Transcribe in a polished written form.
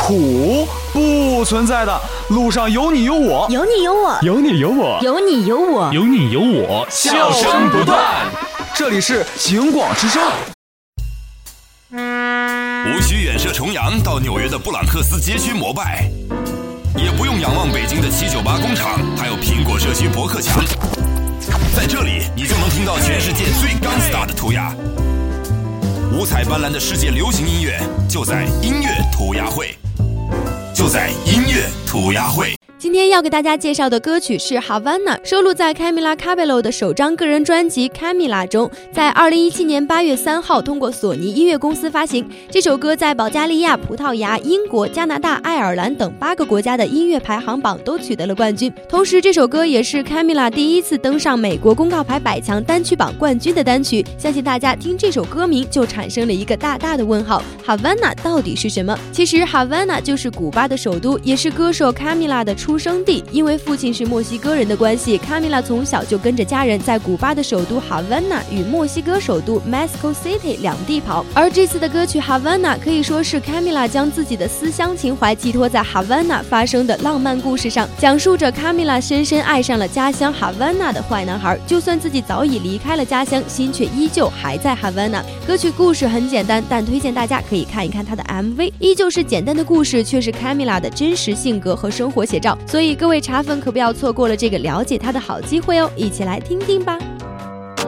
苦？不存在的，路上有你有我， 有你有我， 有你有我， 有你有我， 有你有我， 笑声不断。这里是警广之声。 无需远涉重洋到纽约的布朗克斯街区膜拜，也不用仰望北京的798工厂，还有苹果社区博客墙。在这里，你就能听到全世界最钢 star 的涂鸦，五彩斑斓的世界流行音乐就在音乐涂鸦会，就在音乐涂鸦会。 今天要给大家介绍的歌曲是 Havana， 收录在 Camila Cabello 的首张个人专辑 Camila 中，在2017年8月3号通过索尼音乐公司发行。这首歌在保加利亚、葡萄牙、英国、加拿大、爱尔兰等8个国家的音乐排行榜都取得了冠军。同时，这首歌也是 Camila 第一次登上美国公告牌百强单曲榜冠军的单曲。相信大家听这首歌名就产生了一个大大的问号 ，Havana 到底是什么？其实 Havana 就是古巴的首都，也是歌手 Camila 的出生地。因为父亲是墨西哥人的关系，卡米拉从小就跟着家人在古巴的首都哈瓦那与墨西哥首都 Mexico City 两地跑。而这次的歌曲哈瓦那可以说是卡米拉将自己的思乡情怀寄托在哈瓦那发生的浪漫故事上，讲述着卡米拉深深爱上了家乡哈瓦那的坏男孩，就算自己早已离开了家乡，心却依旧还在哈瓦那。歌曲故事很简单，但推荐大家可以看一看他的 MV， 依旧是简单的故事，却是卡米拉的真实性格和生活写照，所以各位茶粉可不要错过了这个了解他的好机会哦，一起来听听吧。